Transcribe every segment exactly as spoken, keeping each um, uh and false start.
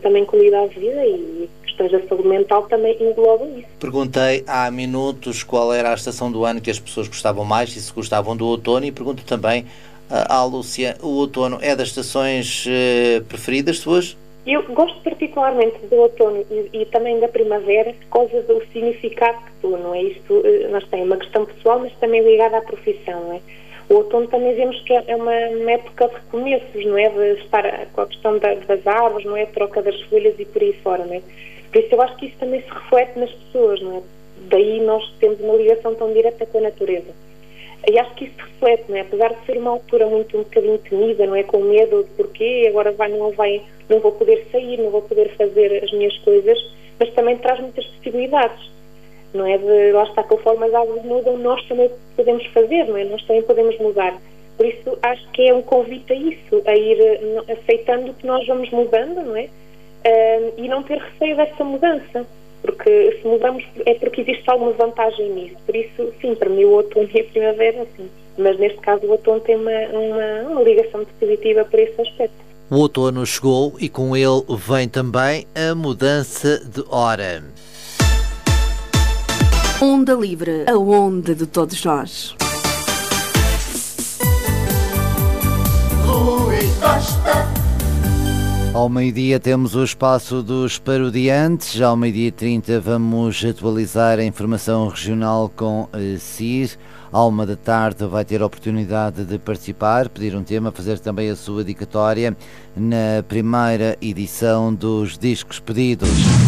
Também qualidade de vida e questões da saúde mental também englobam isso. Perguntei há minutos qual era a estação do ano que as pessoas gostavam mais e se gostavam do outono, e pergunto também à Lúcia, o outono é das estações uh, preferidas suas? Eu gosto particularmente do outono e, e também da primavera por causa do significado que tu, não é? Isto, uh, nós temos uma questão pessoal, mas também ligada à profissão, não é? O outono também vemos que é uma, uma época de recomeços, não é? De estar com a questão da, das árvores, não é? A troca das folhas e por aí fora, não é? Por isso eu acho que isso também se reflete nas pessoas, não é? Daí nós temos uma ligação tão direta com a natureza. E acho que isso se reflete, não é? Apesar de ser uma altura muito um bocadinho temida, não é? Com medo de porquê, agora vai, não, vai, não vou poder sair, não vou poder fazer as minhas coisas, mas também traz muitas possibilidades. Não é? De, lá está, conforme as árvores mudam, nós também podemos fazer, não é? Nós também podemos mudar. Por isso, acho que é um convite a isso, a ir uh, aceitando que nós vamos mudando, não é? Uh, e não ter receio dessa mudança, porque se mudamos é porque existe alguma vantagem nisso. Por isso, sim, para mim o outono e a primavera, sim. Mas neste caso o outono tem uma, uma, uma ligação muito positiva para esse aspecto. O outono chegou e com ele vem também a mudança de hora. Onda Livre, a onda de todos nós. Rui Costa. Ao meio-dia temos o espaço dos parodiantes. Já ao meio-dia e trinta vamos atualizar a informação regional com a C I R. À uma da tarde vai ter a oportunidade de participar, pedir um tema, fazer também a sua dedicatória na primeira edição dos Discos Pedidos.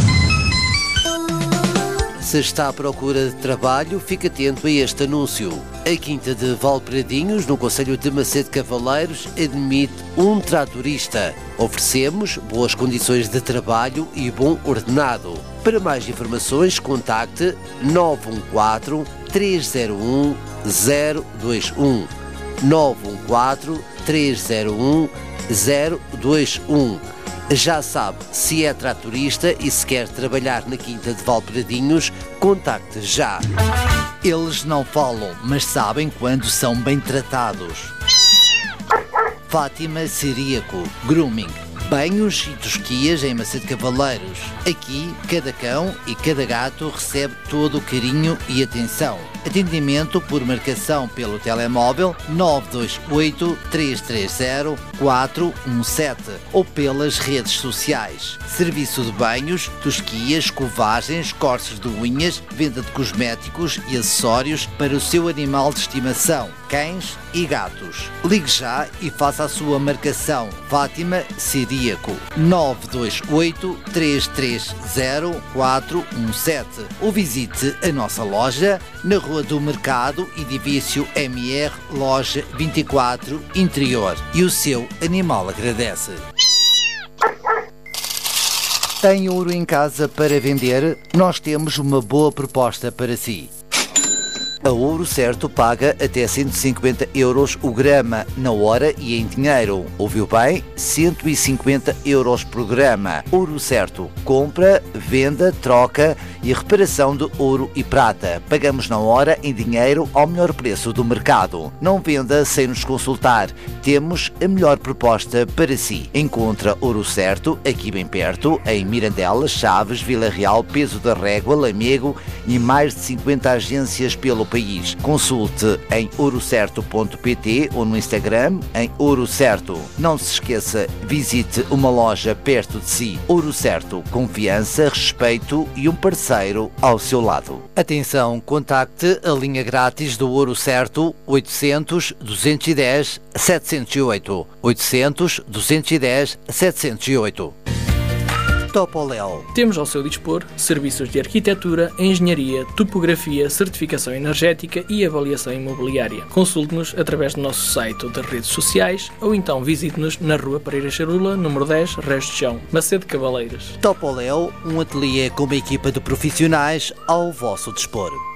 Se está à procura de trabalho, fique atento a este anúncio. A Quinta de Valpradinhos, no concelho de Macedo Cavaleiros, admite um tratorista. Oferecemos boas condições de trabalho e bom ordenado. Para mais informações, contacte nove um quatro, três zero um, zero dois um. nove um quatro, três zero um, zero dois um. Já sabe, se é tratorista e se quer trabalhar na Quinta de Valpradinhos, contacte já. Eles não falam, mas sabem quando são bem tratados. Fátima Ciríaco, Grooming, banhos e tosquias em Macedo Cavaleiros. Aqui, cada cão e cada gato recebe todo o carinho e atenção. Atendimento por marcação pelo telemóvel nove dois oito, três três zero, quatro um sete ou pelas redes sociais. Serviço de banhos, tosquias, escovagens, cortes de unhas, venda de cosméticos e acessórios para o seu animal de estimação, cães e gatos. Ligue já e faça a sua marcação. Fátima Ciríaco, nove dois oito, três três zero, quatro um sete ou visite a nossa loja na Rua do Mercado, edifício M R, loja vinte e quatro, interior. E o seu animal agradece. Tem ouro em casa para vender? Nós temos uma boa proposta para si. A Ouro Certo paga até cento e cinquenta euros o grama na hora e em dinheiro. Ouviu bem? cento e cinquenta euros por grama. Ouro Certo. Compra, venda, troca e reparação de ouro e prata. Pagamos na hora em dinheiro ao melhor preço do mercado. Não venda sem nos consultar. Temos a melhor proposta para si. Encontra Ouro Certo aqui bem perto, em Mirandela, Chaves, Vila Real, Peso da Régua, Lamego e mais de cinquenta agências pelo país. Consulte em ouro certo ponto pt ou no Instagram em Ouro Certo. Não se esqueça, visite uma loja perto de si. Ouro Certo, confiança, respeito e um parceiro ao seu lado. Atenção, contacte a linha grátis do Ouro Certo oitocentos, duzentos e dez, setecentos e oito. oitocentos, duzentos e dez, setecentos e oito. Topoléu. Temos ao seu dispor serviços de arquitetura, engenharia, topografia, certificação energética e avaliação imobiliária. Consulte-nos através do nosso site ou das redes sociais ou então visite-nos na Rua Pereira Charula, número dez, Resto de Chão, Macedo Cavaleiros. Topoléu, um ateliê com uma equipa de profissionais ao vosso dispor.